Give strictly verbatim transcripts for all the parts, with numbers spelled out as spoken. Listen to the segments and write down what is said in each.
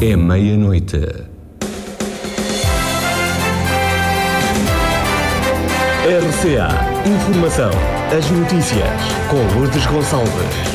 É meia-noite. R C A Informação. As notícias com Lourdes Gonçalves.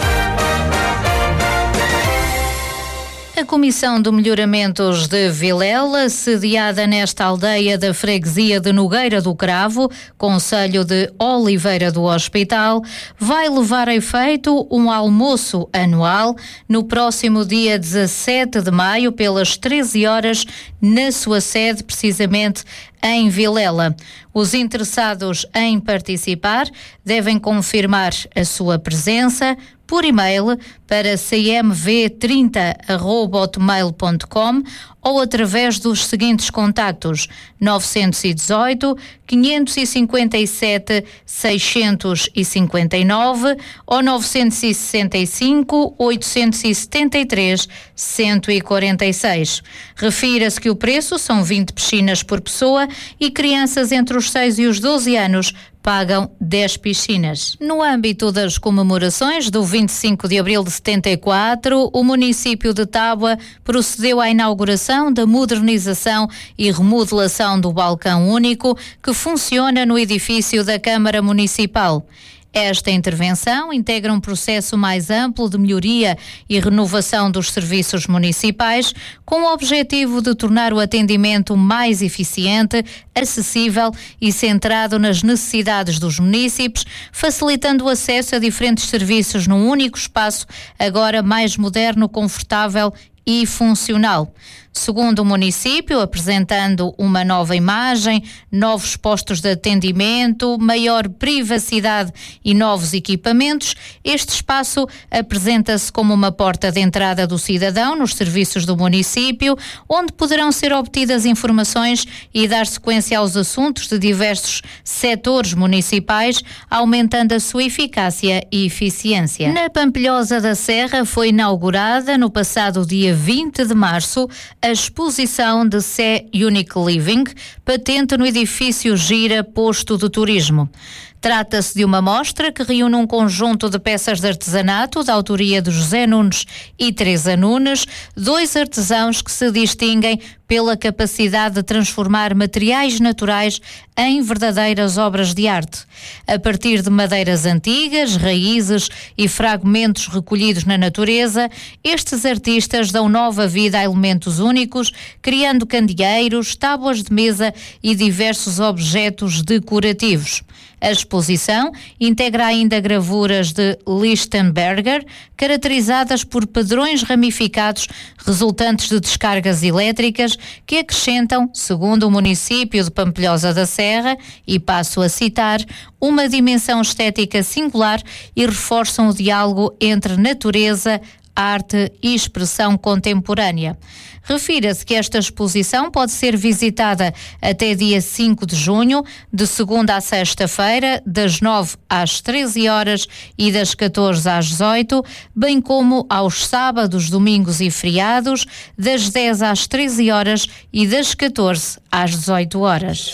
A Comissão de Melhoramentos de Vilela, sediada nesta aldeia da freguesia de Nogueira do Cravo, concelho de Oliveira do Hospital, vai levar a efeito um almoço anual no próximo dia dezassete de maio, pelas treze horas, na sua sede, precisamente em Vilela. Os interessados em participar devem confirmar a sua presença por e-mail para c m v trinta arroba hotmail ponto com ou através dos seguintes contactos: nove um oito, cinco cinco sete, seis cinco nove ou nove seis cinco, oito sete três, um quatro seis. Refira-se que o preço são vinte piscinas por pessoa e crianças entre os seis e os doze anos pagam dez piscinas. No âmbito das comemorações do vinte e cinco de abril de setenta e quatro, o município de Tábua procedeu à inauguração da modernização e remodelação do balcão único que funciona no edifício da Câmara Municipal. Esta intervenção integra um processo mais amplo de melhoria e renovação dos serviços municipais, com o objetivo de tornar o atendimento mais eficiente, acessível e centrado nas necessidades dos munícipes, facilitando o acesso a diferentes serviços num único espaço, agora mais moderno, confortável e funcional. Segundo o município, apresentando uma nova imagem, novos postos de atendimento, maior privacidade e novos equipamentos, este espaço apresenta-se como uma porta de entrada do cidadão nos serviços do município, onde poderão ser obtidas informações e dar sequência aos assuntos de diversos setores municipais, aumentando a sua eficácia e eficiência. Na Pampilhosa da Serra foi inaugurada, no passado dia vinte de março, a exposição de Sé Unique Living, patente no edifício Gira Posto de Turismo. Trata-se de uma mostra que reúne um conjunto de peças de artesanato da autoria de José Nunes e Teresa Nunes, dois artesãos que se distinguem pela capacidade de transformar materiais naturais em verdadeiras obras de arte. A partir de madeiras antigas, raízes e fragmentos recolhidos na natureza, estes artistas dão nova vida a elementos únicos, criando candeeiros, tábuas de mesa e diversos objetos decorativos. A exposição integra ainda gravuras de Lichtenberger, caracterizadas por padrões ramificados resultantes de descargas elétricas que acrescentam, segundo o município de Pampilhosa da Serra, e passo a citar, uma dimensão estética singular e reforçam o diálogo entre natureza, arte e expressão contemporânea. Refira-se que esta exposição pode ser visitada até dia cinco de junho, de segunda a sexta-feira, das nove às treze horas e das catorze às dezoito, bem como aos sábados, domingos e feriados, das dez às treze horas e das catorze às dezoito horas.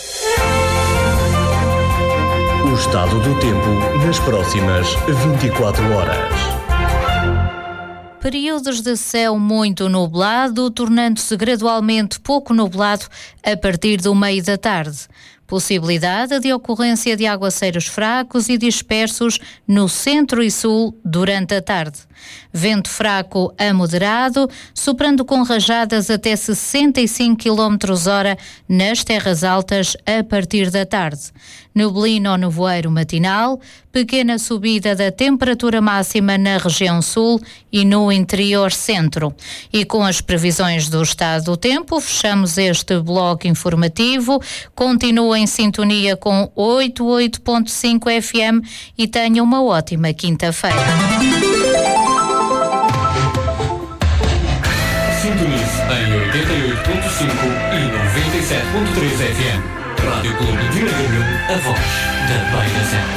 O estado do tempo nas próximas vinte e quatro horas. Períodos de céu muito nublado, tornando-se gradualmente pouco nublado a partir do meio da tarde. Possibilidade de ocorrência de aguaceiros fracos e dispersos no centro e sul durante a tarde. Vento fraco a moderado, soprando com rajadas até sessenta e cinco quilómetros hora nas terras altas a partir da tarde. Neblina ou nevoeiro matinal, pequena subida da temperatura máxima na região sul e no interior centro. E com as previsões do estado do tempo, fechamos este bloco informativo. Continua em sintonia com oitenta e oito ponto cinco F M e tenha uma ótima quinta-feira. Sintonize em oitenta e oito ponto cinco e noventa e sete ponto três F M. Rádio Clube de Naguilho, a voz da Beira Serra.